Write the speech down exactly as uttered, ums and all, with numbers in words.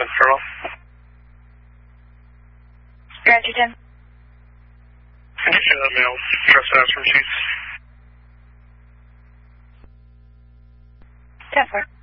ten farewell. Roger, ten. Can you share that mail? Trespass from Chiefs. ten four.